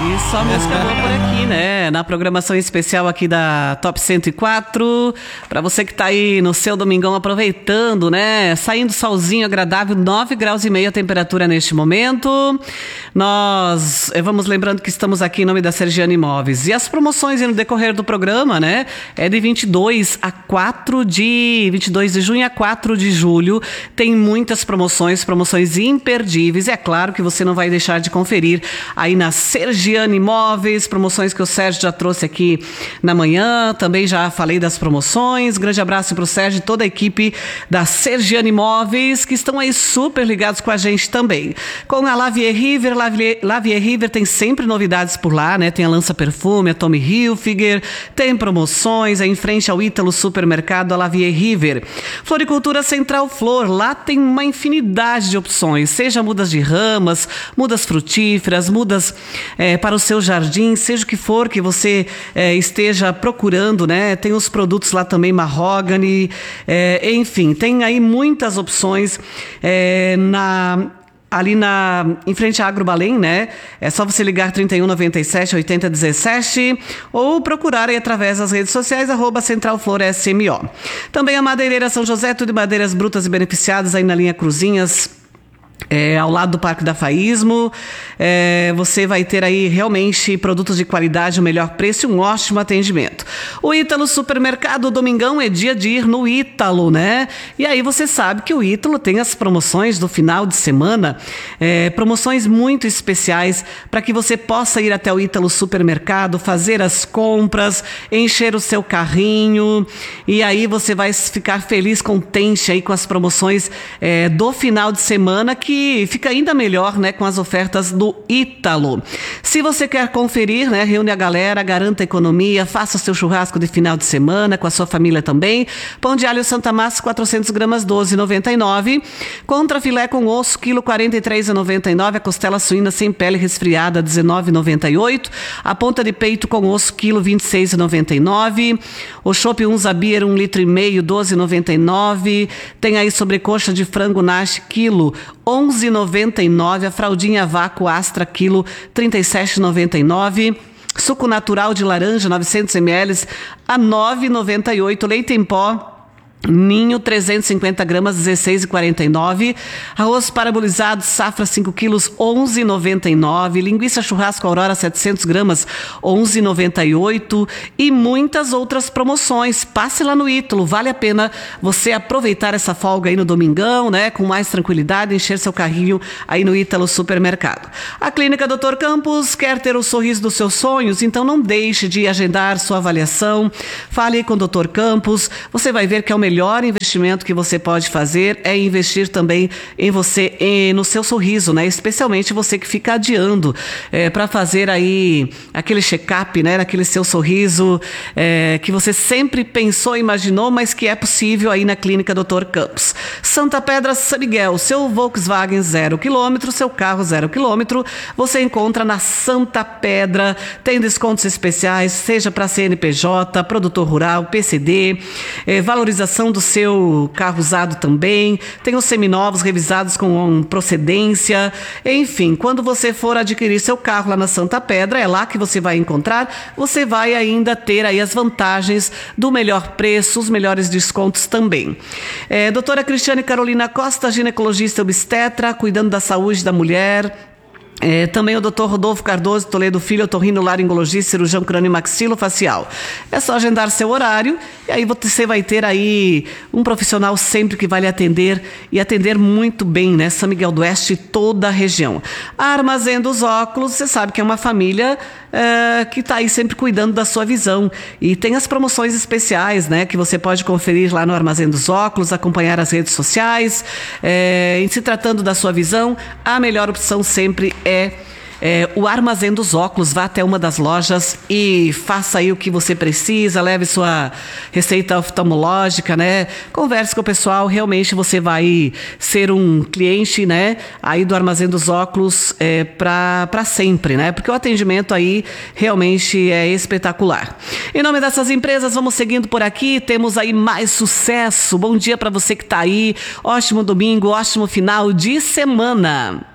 E só música boa por aqui, né? Na programação especial aqui da Top 104. Pra você que tá aí no seu domingão aproveitando, né? Saindo solzinho agradável, 9 graus e meio a temperatura neste momento. Nós vamos lembrando que estamos aqui em nome da Sergiane Imóveis. E as promoções no decorrer do programa, né? É de 22 de junho a 4 de julho. Tem muitas promoções imperdíveis. É claro que você não vai deixar de conferir aí na Sergiane Imóveis, promoções que o Sérgio já trouxe aqui na manhã, também já falei das promoções. Grande abraço para o Sérgio e toda a equipe da Sergiane Imóveis, que estão aí super ligados com a gente também. Com a Lavier River, Lavier River tem sempre novidades por lá, né? Tem a Lança Perfume, a Tommy Hilfiger, tem promoções, é em frente ao Ítalo Supermercado, a Lavier River. Floricultura Central Flor, lá tem uma infinidade de opções, seja mudas de ramas, mudas frutíferas, mudas para o seu jardim, seja o que for que você esteja procurando, né? Tem os produtos lá também, mahogany, enfim, tem aí muitas opções em frente à Agrobalém, né? É só você ligar 31 97 80 17 ou procurar aí através das redes sociais, @CentralFlorSMO. Também a Madeireira São José, tudo de madeiras brutas e beneficiadas aí na linha Cruzinhas. Ao lado do Parque da Faísmo, você vai ter aí realmente produtos de qualidade, o melhor preço e um ótimo atendimento. O Ítalo Supermercado, domingão é dia de ir no Ítalo, né? E aí você sabe que o Ítalo tem as promoções do final de semana, promoções muito especiais para que você possa ir até o Ítalo Supermercado, fazer as compras, encher o seu carrinho e aí você vai ficar feliz, contente aí com as promoções do final de semana, que fica ainda melhor, né, com as ofertas do Ítalo. Se você quer conferir, né, reúne a galera, garanta a economia, faça o seu churrasco de final de semana com a sua família também. Pão de alho Santa Massa, 400 gramas, 12,99. Contra filé com osso, quilo 43,99. A costela suína sem pele resfriada, 19,98. A ponta de peito com osso, quilo 26,99. O chopp Unza Beer, 1,5 litro, 12,99. Tem aí sobrecoxa de frango Nash, quilo 11,99. A fraldinha vácuo Astra, quilo 37,99. Suco natural de laranja, 900 ml, a 9,98. Leite em pó Ninho, 350 gramas, 16,49. Arroz parabolizado, safra, 5 quilos, 11,99. Linguiça churrasco Aurora, 700 gramas, 11,98. E muitas outras promoções. Passe lá no Ítalo, vale a pena você aproveitar essa folga aí no domingão, né? Com mais tranquilidade, encher seu carrinho aí no Ítalo Supermercado. A Clínica Dr. Campos quer ter o sorriso dos seus sonhos, então não deixe de agendar sua avaliação. Fale com o Dr. Campos, você vai ver que é o melhor investimento que você pode fazer é investir também em você e no seu sorriso, né? Especialmente você que fica adiando para fazer aí aquele check-up, né? Naquele seu sorriso que você sempre pensou, imaginou, mas que é possível aí na Clínica Dr. Campos. Santa Pedra, São Miguel, seu Volkswagen 0 km, seu carro 0 km, você encontra na Santa Pedra. Tem descontos especiais, seja para CNPJ, produtor rural, PCD, valorização do seu carro usado também, tem os seminovos revisados com procedência, enfim, quando você for adquirir seu carro lá na Santa Pedra, é lá que você vai encontrar, você vai ainda ter aí as vantagens do melhor preço, os melhores descontos também. Doutora Cristiane Carolina Costa, ginecologista obstetra, cuidando da saúde da mulher. Também o Dr. Rodolfo Cardoso Toledo Filho, otorrinolaringologista, cirurgião crânio-maxilofacial. É só agendar seu horário e aí você vai ter aí um profissional sempre que vai lhe atender e atender muito bem, né? São Miguel do Oeste e toda a região. A Armazém dos Óculos, você sabe que é uma família que está aí sempre cuidando da sua visão. E tem as promoções especiais, né? Que você pode conferir lá no Armazém dos Óculos, acompanhar as redes sociais. Em se tratando da sua visão, a melhor opção sempre é o Armazém dos Óculos. Vá até uma das lojas e faça aí o que você precisa, leve sua receita oftalmológica, né? Converse com o pessoal, realmente você vai ser um cliente, né? Aí do Armazém dos Óculos para sempre, né? Porque o atendimento aí realmente é espetacular. Em nome dessas empresas, vamos seguindo por aqui, temos aí mais sucesso. Bom dia para você que está aí, ótimo domingo, ótimo final de semana.